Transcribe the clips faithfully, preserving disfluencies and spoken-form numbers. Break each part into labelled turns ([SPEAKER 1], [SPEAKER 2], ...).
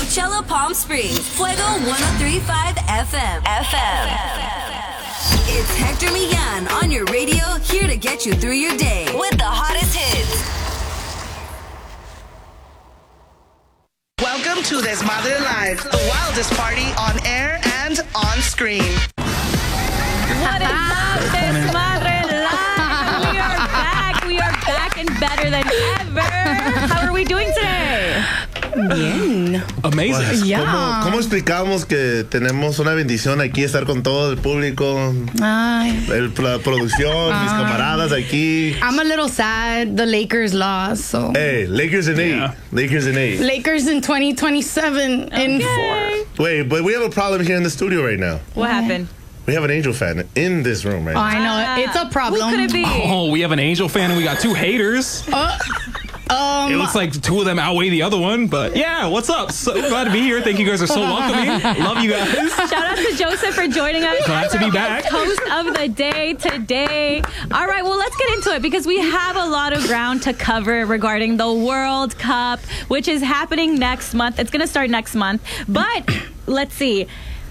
[SPEAKER 1] Coachella Palm Springs, Fuego one oh three point five F M. F M. It's Hector Millan on your radio, here to get you through your day with the hottest hits.
[SPEAKER 2] Welcome to Desmadre Live, the wildest party on air and on screen.
[SPEAKER 3] What is up, Desmadre Live? We are back. We are back and better than ever. How are we doing today?
[SPEAKER 4] Bien.
[SPEAKER 5] Amazing.
[SPEAKER 4] Pues,
[SPEAKER 5] yeah.
[SPEAKER 4] ¿cómo, ¿Cómo explicamos que tenemos una bendición aquí, estar con todo el público?
[SPEAKER 6] Ay.
[SPEAKER 4] El, la producción,
[SPEAKER 6] Ay.
[SPEAKER 4] mis camaradas aquí.
[SPEAKER 6] I'm a little sad the Lakers lost. So.
[SPEAKER 4] Hey, Lakers in eight.
[SPEAKER 5] Yeah.
[SPEAKER 4] Lakers in eight.
[SPEAKER 6] Lakers in twenty twenty-seven
[SPEAKER 3] Okay.
[SPEAKER 6] in four.
[SPEAKER 4] Wait, but we have a problem here in the studio right now.
[SPEAKER 3] What happened?
[SPEAKER 4] We have an Angel fan in this room right
[SPEAKER 6] Oh,
[SPEAKER 4] now.
[SPEAKER 6] I know.
[SPEAKER 3] Ah,
[SPEAKER 6] It's a problem.
[SPEAKER 3] Who could it be?
[SPEAKER 5] Oh, we have an Angel fan and we got two haters.
[SPEAKER 6] Uh, um,
[SPEAKER 5] It looks like two of them outweigh the other one, but yeah, what's up? So glad to be here. Thank you guys are so welcoming. Love you guys.
[SPEAKER 3] Shout out to Joseph for joining us.
[SPEAKER 5] Glad to be back.
[SPEAKER 3] Host of the day today. All right, well, let's get into it because we have a lot of ground to cover regarding the World Cup, which is happening next month. It's going to start next month. But let's see.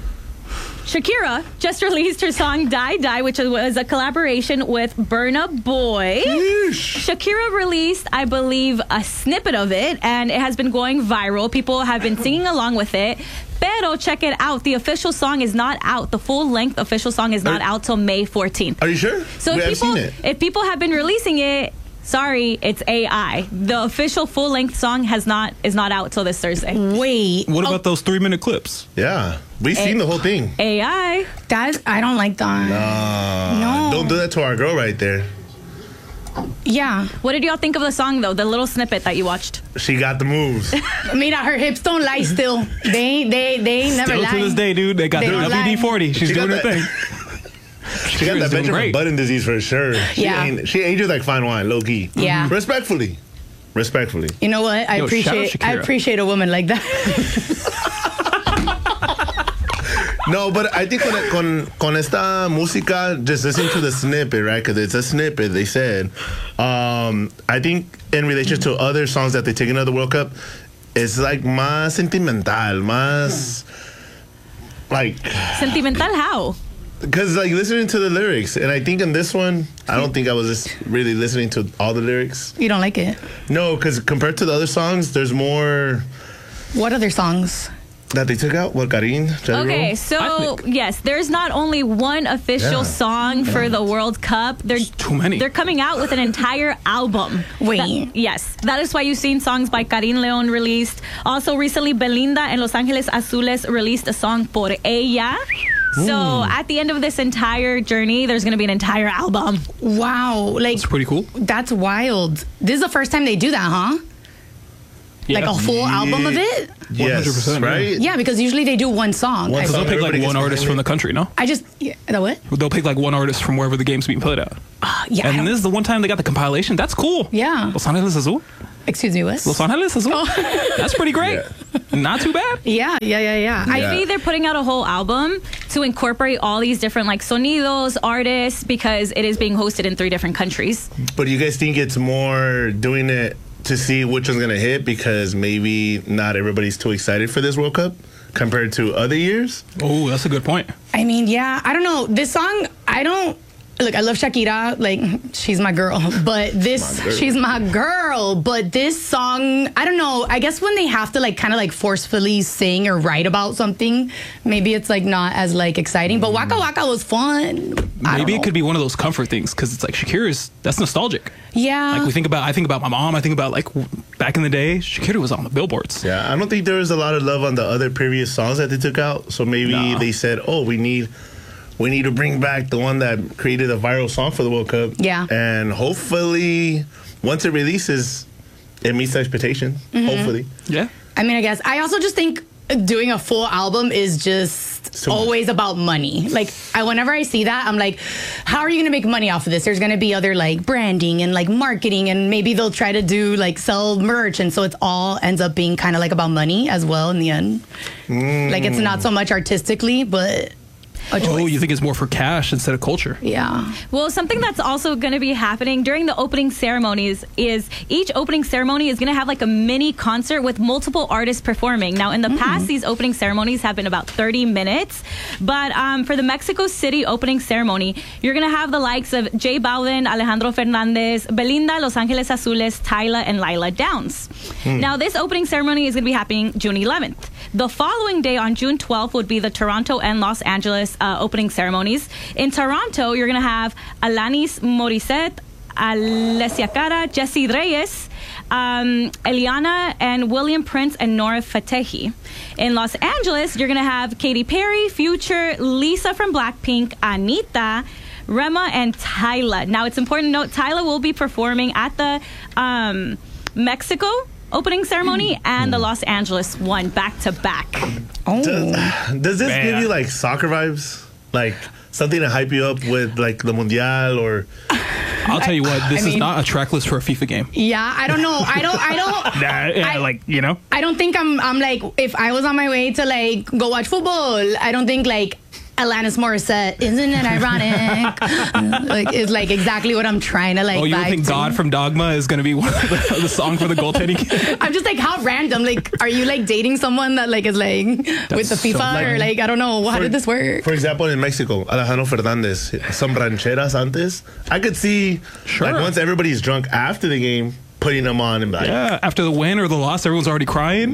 [SPEAKER 3] Shakira just released her song Die Die, which was a collaboration with Burna Boy. Shakira released, I believe, a snippet of it, and it has been going viral. People have been singing along with it. Pero check it out. The official song is not out. The full-length official song is not
[SPEAKER 4] Are,
[SPEAKER 6] Uh,
[SPEAKER 3] out till May fourteenth.
[SPEAKER 4] Are you sure?
[SPEAKER 3] So
[SPEAKER 4] we
[SPEAKER 3] if
[SPEAKER 4] have
[SPEAKER 3] people,
[SPEAKER 4] seen it.
[SPEAKER 3] if people have been releasing it, sorry, it's A I. The official full-length song has not is not out till this Thursday.
[SPEAKER 6] wait.
[SPEAKER 5] What about those three minute clips?
[SPEAKER 4] Yeah, we've seen the whole thing.
[SPEAKER 3] A I.
[SPEAKER 6] That, I don't like that.
[SPEAKER 4] Uh,
[SPEAKER 6] No.
[SPEAKER 4] Don't do that to our girl right there.
[SPEAKER 6] Yeah.
[SPEAKER 3] What did y'all think of the song, though? The little snippet that you watched.
[SPEAKER 4] She got the moves.
[SPEAKER 6] Mira, her hips don't lie still. They they they never
[SPEAKER 5] Still
[SPEAKER 6] lie.
[SPEAKER 5] to this day, dude, they got
[SPEAKER 6] They
[SPEAKER 5] the
[SPEAKER 6] don't
[SPEAKER 5] W D forty. She's
[SPEAKER 4] She got
[SPEAKER 5] doing her
[SPEAKER 4] that-
[SPEAKER 5] thing.
[SPEAKER 4] She got that
[SPEAKER 5] doing
[SPEAKER 4] Benjamin
[SPEAKER 5] great.
[SPEAKER 4] Button disease for sure. She
[SPEAKER 6] Yeah.
[SPEAKER 4] ain't- She ages like fine wine, low key.
[SPEAKER 6] Yeah.
[SPEAKER 4] Respectfully. Respectfully.
[SPEAKER 6] You know what? I
[SPEAKER 5] Yo, shout out
[SPEAKER 6] appreciate I
[SPEAKER 5] Shakira.
[SPEAKER 6] appreciate a woman like that.
[SPEAKER 4] No, but I think con, con, con esta música, just listen to the snippet, right? Because it's a snippet, they said. Um, I think in relation to other songs that they take into the World Cup, it's like más sentimental, más like,
[SPEAKER 3] Sentimental how?
[SPEAKER 4] because like listening to the lyrics, and I think in this one, I don't think I was just really listening to all the lyrics.
[SPEAKER 6] You don't like it?
[SPEAKER 4] No, because compared to the other songs, there's more
[SPEAKER 6] What other songs?
[SPEAKER 4] that they took out. What, Karin? Jelly
[SPEAKER 3] Okay,
[SPEAKER 4] Roll?
[SPEAKER 3] so yes, there's not only one official
[SPEAKER 4] Yeah.
[SPEAKER 3] song for the World Cup. They're
[SPEAKER 5] too many.
[SPEAKER 3] They're coming out with an entire album.
[SPEAKER 6] Wait.
[SPEAKER 3] That- yes, that is why you've seen songs by Karin Leon released. Also, recently Belinda and Los Angeles Azules released a song Por Ella. So at the end of this entire journey, there's going to be an entire album.
[SPEAKER 6] Wow, like
[SPEAKER 5] It's pretty cool.
[SPEAKER 6] that's wild. This is the first time they do that, huh? Like a full album of it?
[SPEAKER 4] Yes,
[SPEAKER 5] one hundred percent, yeah.
[SPEAKER 4] right?
[SPEAKER 6] Yeah, because usually they do one song.
[SPEAKER 4] One
[SPEAKER 6] I,
[SPEAKER 4] song.
[SPEAKER 5] They'll pick like
[SPEAKER 4] Everybody
[SPEAKER 5] one
[SPEAKER 4] gets
[SPEAKER 5] artist
[SPEAKER 4] behind
[SPEAKER 5] from
[SPEAKER 4] it.
[SPEAKER 5] the country, no?
[SPEAKER 6] I just yeah, the what?
[SPEAKER 5] They'll pick like one artist from wherever the game's being played at.
[SPEAKER 6] Uh, yeah, I
[SPEAKER 5] And
[SPEAKER 6] don't-
[SPEAKER 5] this is the one time they got the compilation. That's cool.
[SPEAKER 6] Yeah.
[SPEAKER 5] Los Angeles Azul.
[SPEAKER 6] Excuse me, what?
[SPEAKER 5] Los Angeles Azul.
[SPEAKER 6] Oh.
[SPEAKER 5] That's pretty great. Not too bad.
[SPEAKER 6] Yeah, yeah, yeah, yeah. I,
[SPEAKER 4] Yeah.
[SPEAKER 3] Maybe they're putting out a whole album to incorporate all these different like sonidos, artists, because it is being hosted in three different countries.
[SPEAKER 4] But you guys think it's more doing it to see which one's going to hit because maybe not everybody's too excited for this World Cup compared to other years?
[SPEAKER 5] Oh, that's a good point.
[SPEAKER 6] I mean, yeah, I don't know. This song, I don't. Look, I love Shakira. Like, she's my girl. But this,
[SPEAKER 4] My girl.
[SPEAKER 6] she's my girl. But this song, I don't know. I guess when they have to, like, kind of, like, forcefully sing or write about something, maybe it's, like, not as, like, exciting. But Waka Waka was fun. I
[SPEAKER 5] Maybe
[SPEAKER 6] don't
[SPEAKER 5] it could
[SPEAKER 6] know.
[SPEAKER 5] be one of those comfort things because it's like Shakira's, that's nostalgic.
[SPEAKER 6] Yeah.
[SPEAKER 5] Like we think about, I think about my mom. I think about like w- back in the day, Shakira was on the billboards.
[SPEAKER 4] Yeah, I don't think there was a lot of love on the other previous songs that they took out. So maybe
[SPEAKER 5] No.
[SPEAKER 4] they said, oh, we need... We need to bring back the one that created a viral song for the World Cup.
[SPEAKER 6] Yeah.
[SPEAKER 4] And hopefully, once it releases, it meets expectations.
[SPEAKER 6] Mm-hmm.
[SPEAKER 4] Hopefully.
[SPEAKER 5] Yeah.
[SPEAKER 6] I mean, I guess. I also just think doing a full album is just
[SPEAKER 4] So much.
[SPEAKER 6] always about money. Like, I whenever I see that, I'm like, how are you going to make money off of this? There's going to be other, like, branding and, like, marketing, and maybe they'll try to do, like, sell merch. And so it's all ends up being kind of, like, about money as well in the end.
[SPEAKER 4] Mm.
[SPEAKER 6] Like, it's not so much artistically, but... a choice.
[SPEAKER 5] Oh, you think it's more for cash instead of culture?
[SPEAKER 6] Yeah.
[SPEAKER 3] Well, something that's also going to be happening during the opening ceremonies is each opening ceremony is going to have like a mini concert with multiple artists performing. Now, in the mm. past, these opening ceremonies have been about thirty minutes. But um, for the Mexico City opening ceremony, you're going to have the likes of J Balvin, Alejandro Fernandez, Belinda, Los Angeles Azules, Tyla, and Lila Downs. Mm. Now, this opening ceremony is going to be happening June eleventh. The following day, on June twelfth, would be the Toronto and Los Angeles uh, opening ceremonies. In Toronto, you're going to have Alanis Morissette, Alessia Cara, Jessie Reyes, um, Eliana, and William Prince, and Nora Fatehi. In Los Angeles, you're going to have Katy Perry, Future, Lisa from Blackpink, Anita, Rema, and Tyla. Now, it's important to note, Tyla will be performing at the um, Mexico opening ceremony mm. and the Los Angeles one back to back.
[SPEAKER 6] Oh.
[SPEAKER 4] Does, does this
[SPEAKER 5] Man.
[SPEAKER 4] give you like soccer vibes? Like something to hype you up with, like the Mundial or?
[SPEAKER 5] I'll tell you what, this
[SPEAKER 6] I mean,
[SPEAKER 5] is not a track list for a FIFA game.
[SPEAKER 6] Yeah, I don't know. I don't. I don't.
[SPEAKER 5] Nah, yeah,
[SPEAKER 6] I,
[SPEAKER 5] like you know.
[SPEAKER 6] I don't think I'm. I'm like, if I was on my way to like go watch football, I don't think like Alanis Morissette, isn't it ironic? Like, is like exactly what I'm trying to like.
[SPEAKER 5] Oh, you don't
[SPEAKER 6] vibe
[SPEAKER 5] think
[SPEAKER 6] to.
[SPEAKER 5] God from Dogma is going to be one of the, the song for the goaltending game?
[SPEAKER 6] I'm just like, how random. Like, are you like dating someone that like is like with the
[SPEAKER 5] so
[SPEAKER 6] FIFA
[SPEAKER 4] like-
[SPEAKER 6] or like I don't know. How
[SPEAKER 4] For-
[SPEAKER 6] did this work?
[SPEAKER 4] For example, in Mexico, Alejandro Fernandez, some rancheras antes. I could see,
[SPEAKER 5] Sure.
[SPEAKER 4] like, once everybody's drunk after the game, putting them on and be like, yeah,
[SPEAKER 5] Yeah, after the win or the loss, everyone's already crying.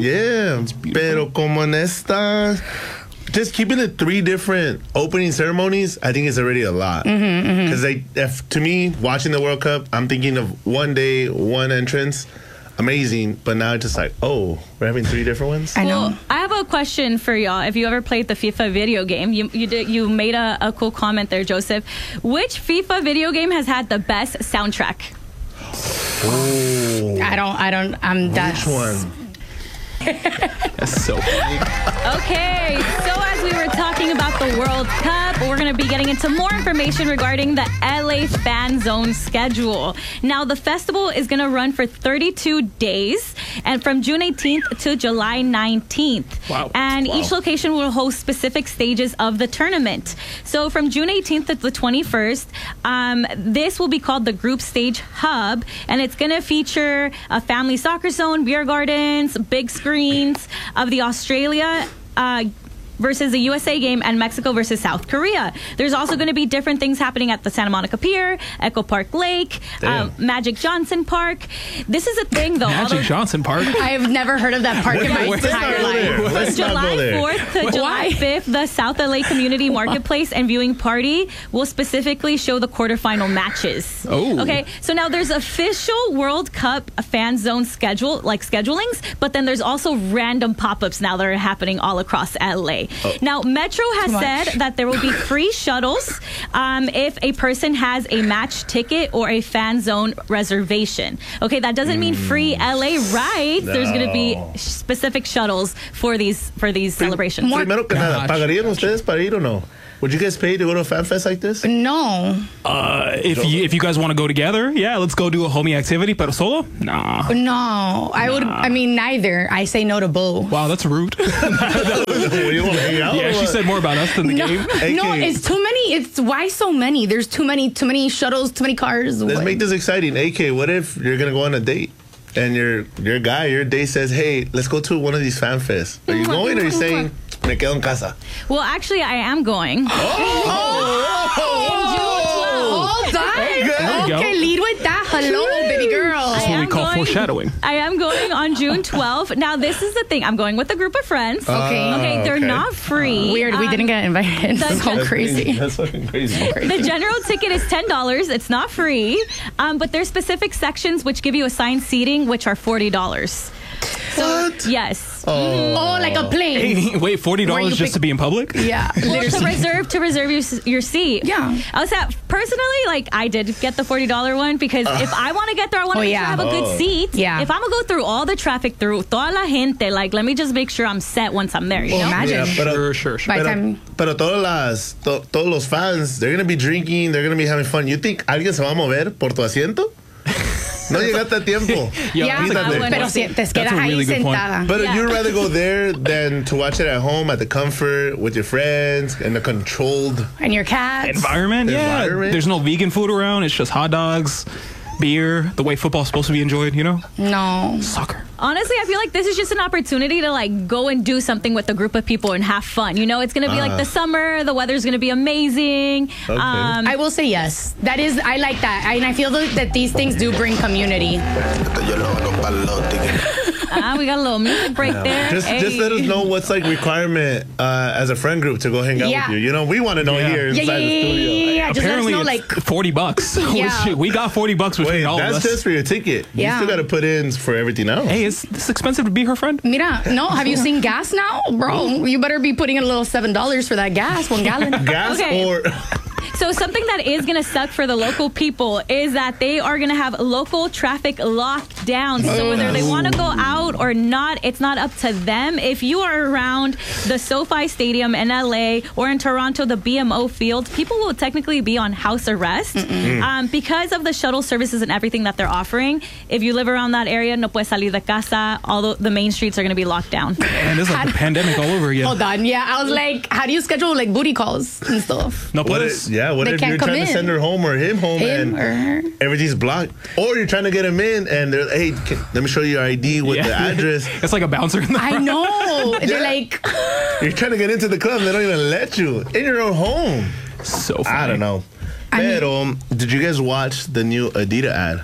[SPEAKER 4] pero como en esta, just keeping it three different opening ceremonies, I think is already a lot. Because
[SPEAKER 6] Mm-hmm,
[SPEAKER 4] they, if, to me, watching the World Cup, I'm thinking of one day, one entrance, amazing. But now it's just like, oh, we're having three different ones.
[SPEAKER 6] I know.
[SPEAKER 3] Well, I have a question for y'all. If you ever played the FIFA video game, you you did you made a, a cool comment there, Joseph. Which FIFA video game has had the best soundtrack?
[SPEAKER 4] Oh,
[SPEAKER 6] I don't. I don't. I'm. That's
[SPEAKER 4] which one?
[SPEAKER 5] That's so funny.
[SPEAKER 3] Okay, so as we were talking about the World Cup, we're going to be getting into more information regarding the L A Fan Zone schedule. Now, the festival is going to run for thirty-two days, and from June eighteenth to July nineteenth.
[SPEAKER 5] Wow.
[SPEAKER 3] And
[SPEAKER 4] Wow.
[SPEAKER 3] each location will host specific stages of the tournament. So from June eighteenth to the twenty-first, um, this will be called the Group Stage Hub, and it's going to feature a family soccer zone, beer gardens, big screens of the Australia uh, versus the U S A game and Mexico versus South Korea. There's also going to be different things happening at the Santa Monica Pier, Echo Park Lake, uh, Magic Johnson Park. This is a thing, though.
[SPEAKER 5] Magic
[SPEAKER 3] although-
[SPEAKER 5] Johnson Park.
[SPEAKER 6] I've never heard of that park in my
[SPEAKER 4] Let's not
[SPEAKER 6] entire
[SPEAKER 4] go there.
[SPEAKER 6] life.
[SPEAKER 4] Let's not go
[SPEAKER 3] July
[SPEAKER 4] there.
[SPEAKER 3] fourth to July
[SPEAKER 6] Why?
[SPEAKER 3] fifth, the South L A Community Marketplace and Viewing Party will specifically show the quarterfinal matches.
[SPEAKER 5] Oh.
[SPEAKER 3] Okay, so now there's official World Cup fan zone schedule, like schedulings, but then there's also random pop-ups now that are happening all across L A. Now, Metro has
[SPEAKER 6] Too much.
[SPEAKER 3] said that there will be free shuttles um, if a person has a match ticket or a fan zone reservation. Okay, that doesn't mean free L A rides. There's going to be
[SPEAKER 4] No.
[SPEAKER 3] specific shuttles for these for these celebrations.
[SPEAKER 4] Primero que nada,
[SPEAKER 5] Gotcha.
[SPEAKER 4] ¿pagarían ustedes para ir o no? Would you guys pay to go to a fan fest like this?
[SPEAKER 6] No,
[SPEAKER 5] Uh, if you if you guys want to go together, yeah, let's go do a homie activity. Pero solo? Nah.
[SPEAKER 6] no. I would. I mean, neither. I say no to both.
[SPEAKER 5] Wow, that's rude.
[SPEAKER 4] you want to hang out?
[SPEAKER 5] Yeah,
[SPEAKER 4] or
[SPEAKER 5] she
[SPEAKER 4] what?
[SPEAKER 5] said more about us than the
[SPEAKER 6] No,
[SPEAKER 5] game.
[SPEAKER 4] A K.
[SPEAKER 6] no, it's too many. It's why so many. There's too many. Too many shuttles. Too many cars.
[SPEAKER 4] Let's
[SPEAKER 6] What?
[SPEAKER 4] make this exciting. A K, what if you're gonna go on a date and your your guy, your date says, "Hey, let's go to one of these fan fests." Are you going, or are you saying, "Me quedo en casa"?
[SPEAKER 3] Well, actually, I am going.
[SPEAKER 6] Hold on.
[SPEAKER 5] There you go.
[SPEAKER 6] Okay, lead with that. Hello, baby girl.
[SPEAKER 5] That's what we
[SPEAKER 3] am
[SPEAKER 5] call
[SPEAKER 3] going-
[SPEAKER 5] foreshadowing.
[SPEAKER 3] I am going on June twelfth. Now, this is the thing. I'm going with a group of friends.
[SPEAKER 6] Okay.
[SPEAKER 3] Okay, they're
[SPEAKER 4] okay.
[SPEAKER 3] not free.
[SPEAKER 6] Weird. We
[SPEAKER 3] Um,
[SPEAKER 6] didn't get invited.
[SPEAKER 3] that's-
[SPEAKER 6] So
[SPEAKER 4] That's
[SPEAKER 6] crazy.
[SPEAKER 4] That's fucking crazy.
[SPEAKER 3] The general ticket is ten dollars. It's not free. Um, but there's specific sections which give you assigned seating, which are forty dollars.
[SPEAKER 4] What?
[SPEAKER 3] Yes.
[SPEAKER 6] Oh, like a plane.
[SPEAKER 5] Hey, wait, forty
[SPEAKER 6] Where
[SPEAKER 5] dollars
[SPEAKER 6] you
[SPEAKER 5] just
[SPEAKER 6] pick-
[SPEAKER 5] to be in public?
[SPEAKER 6] Yeah.
[SPEAKER 3] Well, to
[SPEAKER 6] literally.
[SPEAKER 3] reserve to reserve your your seat.
[SPEAKER 6] Yeah.
[SPEAKER 3] I was at personally like I did get the forty dollar one because if I want to get there, I want to
[SPEAKER 6] Oh,
[SPEAKER 3] make
[SPEAKER 6] yeah.
[SPEAKER 3] sure I have a good
[SPEAKER 4] Oh.
[SPEAKER 3] seat.
[SPEAKER 6] Yeah.
[SPEAKER 3] If I'm gonna go through all the traffic through toda la gente, like let me just make sure I'm set once I'm there. You
[SPEAKER 6] Well,
[SPEAKER 3] know.
[SPEAKER 6] imagine.
[SPEAKER 4] Yeah, pero-
[SPEAKER 5] Sure, sure, sure.
[SPEAKER 6] By the
[SPEAKER 4] Pero,
[SPEAKER 6] time.
[SPEAKER 4] pero todas las, to, todos los fans, they're gonna be drinking, they're gonna be having fun. You think alguien se va a mover por tu asiento? No llegaste a tiempo.
[SPEAKER 5] Yo,
[SPEAKER 6] Yeah,
[SPEAKER 4] Quítate.
[SPEAKER 3] ah, bueno.
[SPEAKER 6] pero si te quedas
[SPEAKER 5] a
[SPEAKER 6] ahí
[SPEAKER 5] really good point.
[SPEAKER 6] sentada.
[SPEAKER 4] But
[SPEAKER 3] Yeah.
[SPEAKER 4] you'd rather go there than to watch it at home at the comfort with your friends in a controlled.
[SPEAKER 6] And your cats.
[SPEAKER 5] environment, yeah.
[SPEAKER 4] Environment.
[SPEAKER 5] There's no vegan food around. It's just hot dogs, beer, the way football's supposed to be enjoyed, you know?
[SPEAKER 6] No.
[SPEAKER 5] Soccer.
[SPEAKER 3] Honestly, I feel like this is just an opportunity to like go and do something with a group of people and have fun. You know, it's gonna be like the summer. The weather's gonna be amazing.
[SPEAKER 4] Okay.
[SPEAKER 3] Um,
[SPEAKER 6] I will say yes. That is, I like that. I, and I feel that, that these things do bring community.
[SPEAKER 3] ah, we got a little music break there.
[SPEAKER 4] Just,
[SPEAKER 3] Hey.
[SPEAKER 4] just let us know what's like requirement uh, as a friend group to go hang out
[SPEAKER 6] Yeah.
[SPEAKER 4] with you. You know, we want to know
[SPEAKER 5] Yeah.
[SPEAKER 4] here
[SPEAKER 6] Yeah,
[SPEAKER 4] inside
[SPEAKER 6] yeah,
[SPEAKER 4] the
[SPEAKER 6] yeah,
[SPEAKER 4] studio.
[SPEAKER 6] yeah, yeah. Just let us
[SPEAKER 5] Apparently,
[SPEAKER 6] know,
[SPEAKER 5] it's
[SPEAKER 6] like,
[SPEAKER 5] forty bucks.
[SPEAKER 6] Yeah.
[SPEAKER 5] Which, we got forty bucks between
[SPEAKER 4] Wait,
[SPEAKER 5] all of
[SPEAKER 4] that's
[SPEAKER 5] us.
[SPEAKER 4] just for your ticket.
[SPEAKER 6] Yeah.
[SPEAKER 4] You still got to put in for everything else.
[SPEAKER 5] Hey, is this expensive to be her friend?
[SPEAKER 6] mira, no, have you seen gas now? Bro, you better be putting in a little seven dollars for that gas, one gallon.
[SPEAKER 4] Gas
[SPEAKER 3] Okay.
[SPEAKER 4] or
[SPEAKER 3] So something that is going to suck for the local people is that they are going to have local traffic locked down. So whether they want to go out or not, it's not up to them. If you are around the SoFi Stadium in L A or in Toronto, the B M O Field, people will technically be on house arrest um, because of the shuttle services and everything that they're offering. If you live around that area, no puedes salir de casa. All the, the main streets are going to be locked down.
[SPEAKER 5] And it's like the pandemic all over again.
[SPEAKER 6] Hold on, yeah. I was like, how do you schedule like booty calls and stuff?
[SPEAKER 5] No
[SPEAKER 4] what
[SPEAKER 5] puedes.
[SPEAKER 4] if, yeah, what
[SPEAKER 6] They
[SPEAKER 4] if
[SPEAKER 6] can't
[SPEAKER 4] you're
[SPEAKER 6] come
[SPEAKER 4] trying
[SPEAKER 6] in.
[SPEAKER 4] to send her home or him home
[SPEAKER 6] Him
[SPEAKER 4] and
[SPEAKER 6] or her?
[SPEAKER 4] everything's blocked? Or you're trying to get him in and they're hey, can, let me show you your I D with the
[SPEAKER 5] Yeah.
[SPEAKER 4] address.
[SPEAKER 5] It's like a bouncer in the
[SPEAKER 6] I
[SPEAKER 5] front.
[SPEAKER 6] know. They're
[SPEAKER 4] Yeah.
[SPEAKER 6] like,
[SPEAKER 4] You're trying to get into the club and they don't even let you in your own home.
[SPEAKER 5] So funny.
[SPEAKER 4] I don't know.
[SPEAKER 6] I mean-
[SPEAKER 4] Pero, did you guys watch the new Adidas ad?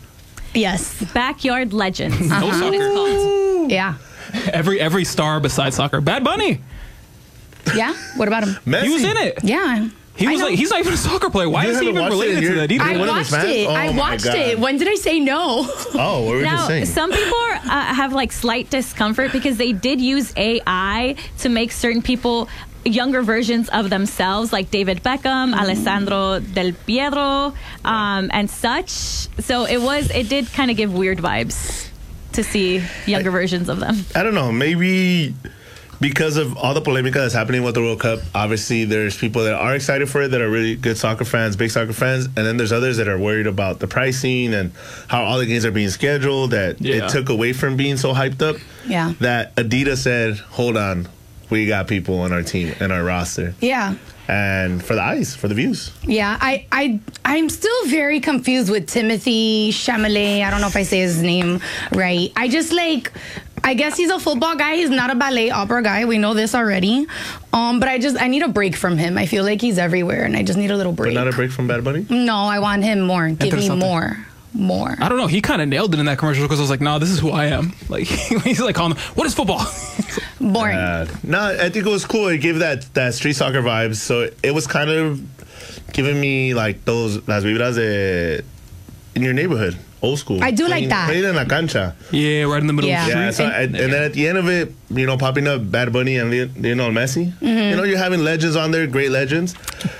[SPEAKER 6] yes,
[SPEAKER 3] Backyard Legends.
[SPEAKER 5] No
[SPEAKER 3] That's what it's
[SPEAKER 5] soccer.
[SPEAKER 3] called.
[SPEAKER 6] yeah,
[SPEAKER 5] Every every star besides soccer. Bad Bunny.
[SPEAKER 6] yeah. What about him?
[SPEAKER 4] Messi.
[SPEAKER 5] He was in it.
[SPEAKER 6] Yeah,
[SPEAKER 5] He
[SPEAKER 6] I
[SPEAKER 5] was
[SPEAKER 6] know.
[SPEAKER 5] like, he's not even a soccer player. Why
[SPEAKER 4] You
[SPEAKER 5] is he
[SPEAKER 4] haven't
[SPEAKER 5] even
[SPEAKER 4] watched it?
[SPEAKER 5] related to
[SPEAKER 4] You're-
[SPEAKER 5] that? He
[SPEAKER 6] I
[SPEAKER 4] You're one of his
[SPEAKER 6] watched
[SPEAKER 4] fans?
[SPEAKER 6] it.
[SPEAKER 4] Oh
[SPEAKER 6] I
[SPEAKER 4] my
[SPEAKER 6] watched
[SPEAKER 4] God.
[SPEAKER 6] it. When did I say no?
[SPEAKER 4] Oh, what were you
[SPEAKER 3] Now,
[SPEAKER 4] saying?
[SPEAKER 3] some people uh, have like slight discomfort because they did use A I to make certain people younger versions of themselves, like David Beckham, Alessandro Del Piero, um, and such. So it was, it did kind of give weird vibes to see younger versions of them.
[SPEAKER 4] I don't know. Maybe because of all the polemica that's happening with the World Cup, obviously there's people that are excited for it that are really good soccer fans, big soccer fans, and then there's others that are worried about the pricing and how all the games are being scheduled, that
[SPEAKER 5] Yeah.
[SPEAKER 4] it took away from being so hyped up.
[SPEAKER 6] Yeah.
[SPEAKER 4] That Adidas said, hold on, we got people on our team and our roster.
[SPEAKER 6] Yeah.
[SPEAKER 4] And for the eyes, for the views.
[SPEAKER 6] Yeah, I, I, I'm still very confused with Timothy Chalamet. I don't know if I say his name right. I just like, I guess he's a football guy. He's not a ballet opera guy. We know this already. Um, but I just, I need a break from him. I feel like he's everywhere, and I just need a little
[SPEAKER 4] But
[SPEAKER 6] break.
[SPEAKER 4] not a break from Bad Bunny?
[SPEAKER 6] No, I want him more. Give me
[SPEAKER 5] Interesante.
[SPEAKER 6] more, more.
[SPEAKER 5] I don't know. He kind of nailed it in that commercial because I was like, nah, this is who I am. Like, he's like, on what is football?
[SPEAKER 6] Boring.
[SPEAKER 4] Uh, no, I think it was cool. It gave that, that street soccer vibes. So it was kind of giving me like those las vibras de in your neighborhood, old school.
[SPEAKER 6] I do like
[SPEAKER 4] Playing-
[SPEAKER 6] that.
[SPEAKER 4] Playing in la cancha.
[SPEAKER 5] Yeah, right in the middle
[SPEAKER 6] Yeah.
[SPEAKER 5] of the
[SPEAKER 4] Yeah,
[SPEAKER 5] street.
[SPEAKER 4] so I, and then at the end of it, you know, popping up Bad Bunny and Lionel Messi.
[SPEAKER 6] Mm-hmm.
[SPEAKER 4] You know, you're having legends on there, great legends.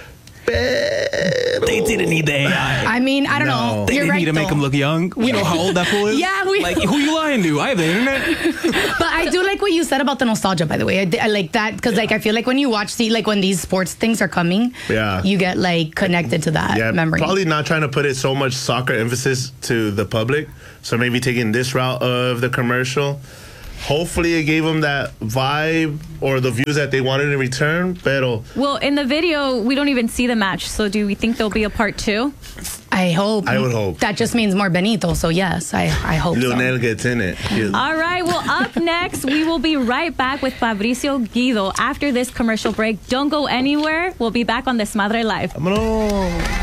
[SPEAKER 5] They didn't need the A I.
[SPEAKER 6] I mean, I don't
[SPEAKER 4] No.
[SPEAKER 6] know.
[SPEAKER 5] They
[SPEAKER 6] You're
[SPEAKER 5] didn't
[SPEAKER 6] right,
[SPEAKER 5] need to make
[SPEAKER 6] though.
[SPEAKER 5] him look young. We know how old that fool is.
[SPEAKER 6] Yeah, we-
[SPEAKER 5] like who you lying to? I have the internet.
[SPEAKER 6] But I do like what you said about the nostalgia, by the way. I, di- I like that because, like, I feel like when you watch, see, like when these sports things are coming,
[SPEAKER 4] Yeah.
[SPEAKER 6] you get like connected to that
[SPEAKER 4] Yeah,
[SPEAKER 6] memory.
[SPEAKER 4] probably not trying to put it so much soccer emphasis to the public. So maybe taking this route of the commercial. Hopefully it gave them that vibe or the views that they wanted in return. Pero
[SPEAKER 3] Well, in the video, we don't even see the match. So do we think there'll be a part two?
[SPEAKER 6] I hope.
[SPEAKER 4] I would hope.
[SPEAKER 6] That just means more Benito. So yes, I I hope
[SPEAKER 4] Lionel
[SPEAKER 6] so.
[SPEAKER 4] gets in it. Yeah.
[SPEAKER 3] All right. Well, up next, we will be right back with Fabricio Guido after this commercial break. Don't go anywhere. We'll be back on Desmadre Live.
[SPEAKER 4] Vámonos.